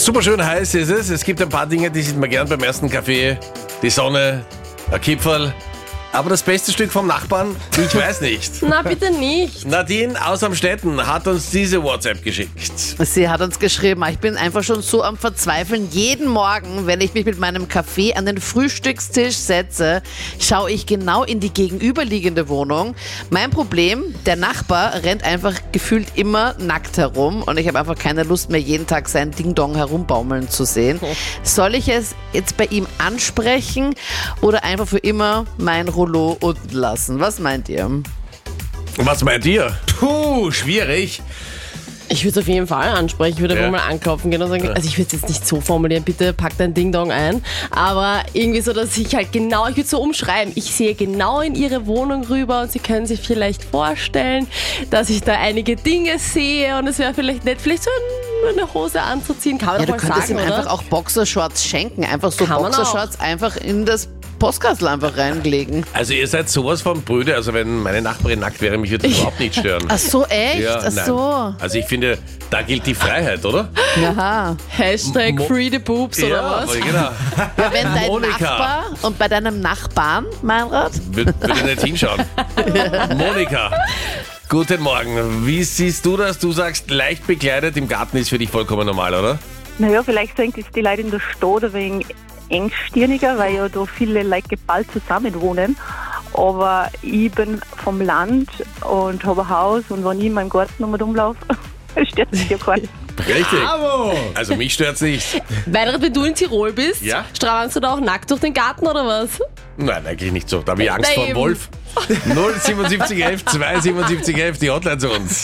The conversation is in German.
Super schön heiß ist es. Es gibt ein paar Dinge, die sieht man gern beim ersten Kaffee. Die Sonne, ein Kipferl. Aber das beste Stück vom Nachbarn? Ich weiß nicht. Na, bitte nicht. Nadine aus Amstetten hat uns diese WhatsApp geschickt. Sie hat uns geschrieben, ich bin einfach schon so am Verzweifeln. Jeden Morgen, wenn ich mich mit meinem Kaffee an den Frühstückstisch setze, schaue ich genau in die gegenüberliegende Wohnung. Mein Problem, der Nachbar rennt einfach gefühlt immer nackt herum und ich habe einfach keine Lust mehr, jeden Tag seinen Ding-Dong herumbaumeln zu sehen. Soll ich es jetzt bei ihm ansprechen oder einfach für immer mein Rollo unten lassen? Was meint ihr? Was meint ihr? Puh, schwierig. Ich würde es auf jeden Fall ansprechen. Ich würde wohl mal anklopfen gehen und sagen, also ich würde es jetzt nicht so formulieren, bitte pack dein Ding-Dong ein. Aber irgendwie so, dass ich halt genau, ich würde so umschreiben, ich sehe genau in ihre Wohnung rüber und sie können sich vielleicht vorstellen, dass ich da einige Dinge sehe und es wäre vielleicht nett, vielleicht so eine Hose anzuziehen. Kann man Ja, doch du mal könntest sagen, ihm oder? einfach auch Boxershorts schenken. Einfach so Kann man Boxershorts einfach in das Postkastel einfach reinlegen. Also ihr seid sowas von Brüder. Also wenn meine Nachbarin nackt wäre, mich würde das überhaupt nicht stören. Ach so, echt? Ja, Ach nein. so. Also ich finde, da gilt die Freiheit, oder? Aha. Hashtag Free the Boobs oder was? Genau. Ja, wenn dein Monika. Nachbar und bei deinem Nachbarn, Meinrad, Würde nicht hinschauen. Monika, guten Morgen. Wie siehst du das? Du sagst, leicht bekleidet im Garten ist für dich vollkommen normal, oder? Naja, vielleicht sind es die Leute in der Stadt ein wenig engstirniger, weil ja da viele Leute geballt zusammen wohnen. Aber ich bin vom Land und habe ein Haus und wenn ich in meinem Garten rumlaufe, stört sich ja keiner. Richtig. Also mich stört's nicht. Meinrad, wenn du in Tirol bist, Ja? strahlst du da auch nackt durch den Garten oder was? Nein, eigentlich nicht so. Da habe ich Angst Na vor dem eben. Wolf. 07711 27711, die Hotline zu uns.